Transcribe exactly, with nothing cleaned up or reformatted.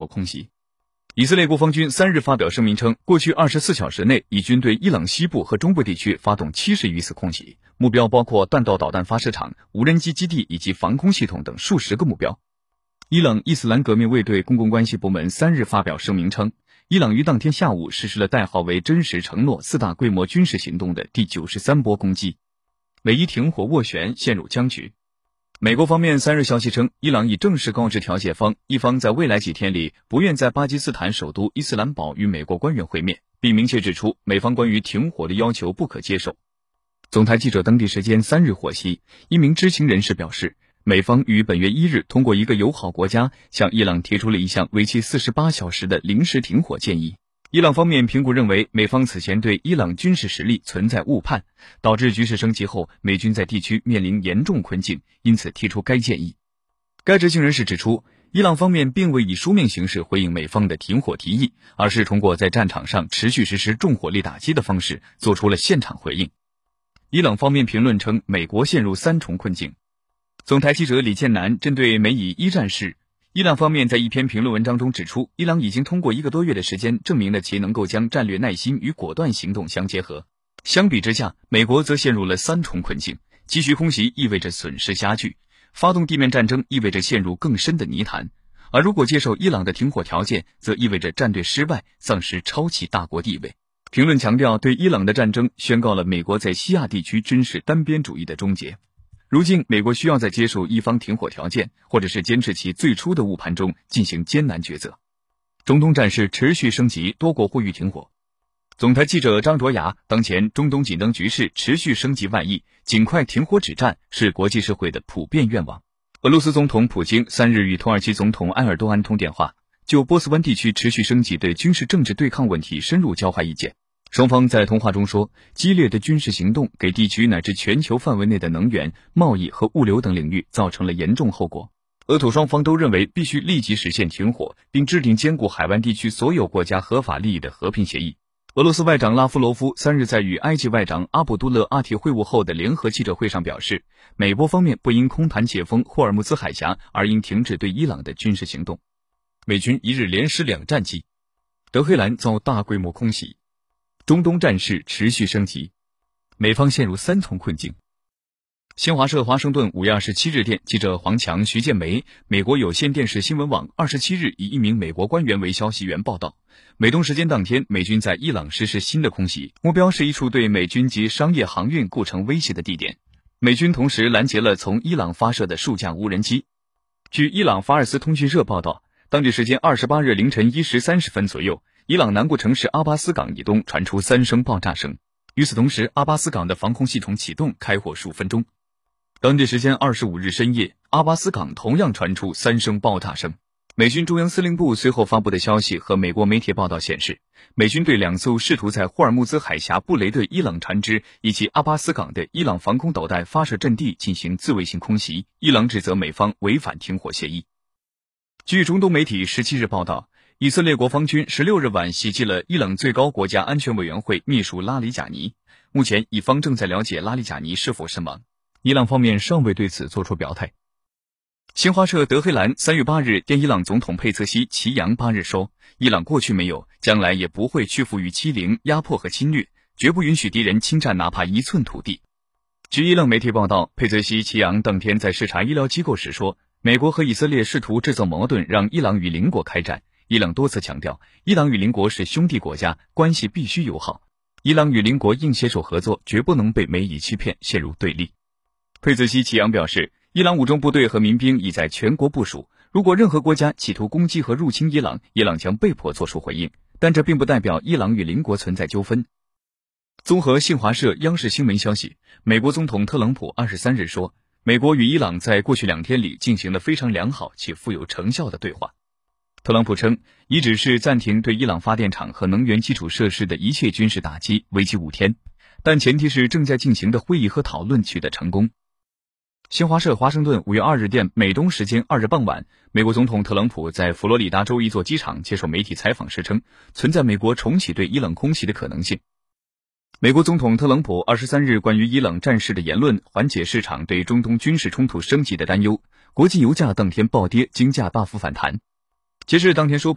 空袭。以色列国防军三日发表声明称，过去二十四小时内以军对伊朗西部和中部地区发动七十余次空袭，目标包括弹道导弹发射场、无人机基地以及防空系统等数十个目标。伊朗伊斯兰革命卫队公共关系部门三日发表声明称，伊朗于当天下午实施了代号为真实承诺四大规模军事行动的第九十三波攻击，美伊停火斡旋陷入僵局。美国方面三日消息称，伊朗已正式告知调解方，一方在未来几天里不愿在巴基斯坦首都伊斯兰堡与美国官员会面，并明确指出美方关于停火的要求不可接受。总台记者当地时间三日获悉，一名知情人士表示，美方于本月一日通过一个友好国家向伊朗提出了一项为期四十八小时的临时停火建议。伊朗方面评估认为，美方此前对伊朗军事实力存在误判，导致局势升级后美军在地区面临严重困境，因此提出该建议。该知情人士指出，伊朗方面并未以书面形式回应美方的停火提议，而是通过在战场上持续实施重火力打击的方式做出了现场回应。伊朗方面评论称，美国陷入三重困境。总台记者李建南针对美以一战事，伊朗方面在一篇评论文章中指出，伊朗已经通过一个多月的时间证明了其能够将战略耐心与果断行动相结合。相比之下，美国则陷入了三重困境，继续空袭意味着损失加剧，发动地面战争意味着陷入更深的泥潭，而如果接受伊朗的停火条件，则意味着战略失败，丧失超级大国地位。评论强调，对伊朗的战争宣告了美国在西亚地区军事单边主义的终结。如今美国需要在接受一方停火条件，或者是坚持其最初的误判中进行艰难抉择。中东战事持续升级，多国呼吁停火。总台记者张卓雅，当前中东紧张局势持续升级万亿，尽快停火止战是国际社会的普遍愿望。俄罗斯总统普京三日与土耳其总统埃尔多安通电话，就波斯湾地区持续升级的军事政治对抗问题深入交换意见。双方在通话中说，激烈的军事行动给地区乃至全球范围内的能源、贸易和物流等领域造成了严重后果。俄土双方都认为必须立即实现停火，并制定兼顾海湾地区所有国家合法利益的和平协议。俄罗斯外长拉夫罗夫三日在与埃及外长阿卜杜勒阿提会晤后的联合记者会上表示，美国方面不应空谈解封霍尔木兹海峡，而应停止对伊朗的军事行动。美军一日连失两战机，德黑兰遭大规模空袭。中东战事持续升级，美方陷入三重困境。新华社华盛顿五月二十七日电，记者黄强、徐建梅，美国有线电视新闻网二十七日以一名美国官员为消息源报道，美东时间当天，美军在伊朗实施新的空袭，目标是一处对美军及商业航运构成威胁的地点。美军同时拦截了从伊朗发射的数架无人机。据伊朗法尔斯通讯社报道，当地时间二十八日凌晨一时三十分左右，伊朗南部城市阿巴斯港以东传出三声爆炸声，与此同时，阿巴斯港的防空系统启动，开火数分钟。当地时间二十五日深夜，阿巴斯港同样传出三声爆炸声。美军中央司令部随后发布的消息和美国媒体报道显示，美军对两艘试图在霍尔木兹海峡布雷的伊朗船只以及阿巴斯港的伊朗防空导弹发射阵地进行自卫性空袭，伊朗指责美方违反停火协议。据中东媒体十七日报道，以色列国防军十六日晚袭击了伊朗最高国家安全委员会秘书拉里贾尼，目前以方正在了解拉里贾尼是否身亡，伊朗方面尚未对此作出表态。新华社德黑兰三月八日电伊朗总统佩泽西奇扬八日说，伊朗过去没有，将来也不会屈服于欺凌、压迫和侵略，绝不允许敌人侵占哪怕一寸土地。据伊朗媒体报道，佩泽西奇扬当天在视察医疗机构时说，美国和以色列试图制造矛盾，让伊朗与邻国开战。伊朗多次强调，伊朗与邻国是兄弟国家，关系必须友好。伊朗与邻国应携手合作，绝不能被美以欺骗，陷入对立。佩泽西奇扬表示，伊朗武装部队和民兵已在全国部署，如果任何国家企图攻击和入侵伊朗，伊朗将被迫作出回应，但这并不代表伊朗与邻国存在纠纷。综合新华社、央视新闻消息，美国总统特朗普二十三日说，美国与伊朗在过去两天里进行了非常良好且富有成效的对话。特朗普称，已指示暂停对伊朗发电厂和能源基础设施的一切军事打击，为期五天，但前提是正在进行的会议和讨论取得成功。新华社华盛顿五月二日电，美东时间二日傍晚，美国总统特朗普在佛罗里达州一座机场接受媒体采访时称，存在美国重启对伊朗空袭的可能性。美国总统特朗普二十三日关于伊朗战事的言论缓解市场对中东军事冲突升级的担忧，国际油价当天暴跌，金价大幅反弹。截至当天收盘